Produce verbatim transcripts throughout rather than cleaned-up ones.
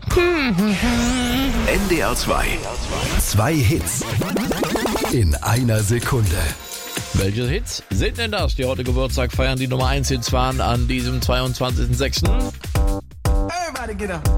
N D R zwei. Zwei Hits in einer Sekunde. Welche Hits sind denn das, die heute Geburtstag feiern, die Nummer eins Hits waren an diesem zweiundzwanzigsten sechsten? Everybody get up.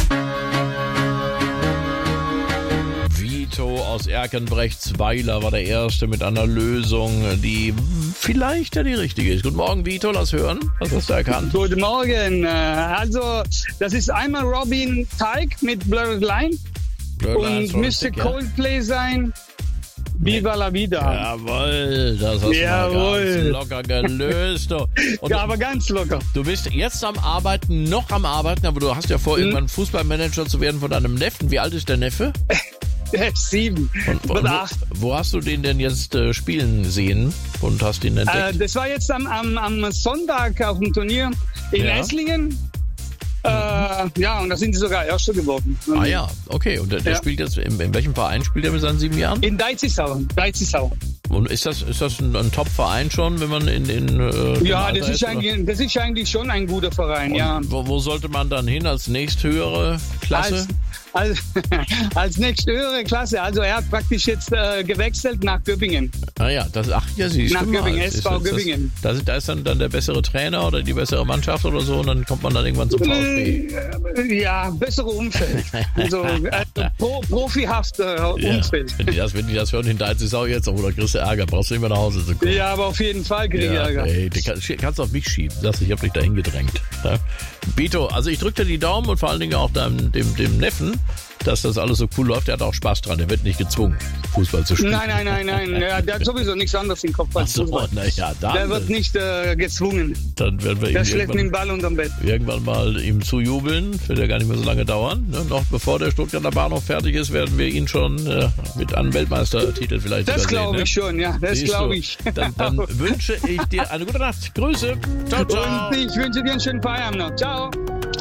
Vito aus Erkenbrechtsweiler war der Erste mit einer Lösung, die vielleicht ja die richtige ist. Guten Morgen, Vito, lass hören. Was hast du erkannt? Guten Morgen. Also, das ist einmal Robin Thicke mit Blurred Line und müsste Coldplay sein. Viva la Vida. Jawohl, das hast Jawohl. du mal ganz locker gelöst. Und ja, aber ganz locker. Du bist jetzt am Arbeiten, noch am Arbeiten, aber du hast ja vor, hm. irgendwann Fußballmanager zu werden von deinem Neffen. Wie alt ist der Neffe? Sieben. Und, und wo, wo hast du den denn jetzt äh, spielen sehen und hast ihn entdeckt? Äh, das war jetzt am, am, am Sonntag auf dem Turnier in ja. Esslingen. Äh, ja, und da sind sie sogar Erster geworden. Ah ja, okay. Und der, der ja. spielt jetzt, in, in welchem Verein spielt er mit seinen sieben Jahren? In Deizisau. Deizisau. Und ist das, ist das ein, ein Top-Verein schon, wenn man in den äh, Ja, das ist, eigentlich, das ist eigentlich schon ein guter Verein, und ja. Wo, wo sollte man dann hin als nächsthöhere Klasse? Als, als, als nächsthöhere Klasse. Also er hat praktisch jetzt äh, gewechselt nach Göppingen. Ah ja, das, ach ja, siehst nach du mal. Göppingen, S V ist, Göppingen. Das, das, da ist dann, dann der bessere Trainer oder die bessere Mannschaft oder so und dann kommt man dann irgendwann zum VfB. Ja, bessere Umfeld. Also äh, pro, profihafter Umfeld. Ja, wenn, die das, wenn die das hören, hinterher ist es auch jetzt, oder kriegst du Ärger, brauchst du nicht mehr nach Hause zu kommen. Ja, aber auf jeden Fall krieg ich ja, Ärger. Ey, du kannst, kannst auf mich schieben. Sagst, ich hab dich dahin gedrängt. Ja. Bito, also ich drück dir die Daumen und vor allen Dingen auch deinem, dem, dem Neffen, dass das alles so cool läuft. Der hat auch Spaß dran. Der wird nicht gezwungen, Fußball zu spielen. Nein, nein, nein, nein. Der, der hat sowieso nichts anderes im Kopf als so, Fußball. Na ja, dann, der wird nicht äh, gezwungen. Dann werden wir der ihm schlägt den Ball unterm Bett. Irgendwann mal ihm zujubeln. Wird ja gar nicht mehr so lange dauern. Ne? Noch bevor der Stuttgarter Bahnhof fertig ist, werden wir ihn schon äh, mit einem Weltmeistertitel vielleicht Das glaube ne? ich schon, ja. Das glaube ich. Dann, dann wünsche ich dir eine gute Nacht. Grüße. Ciao, ciao. Und ich wünsche dir einen schönen Feierabend noch. Ciao.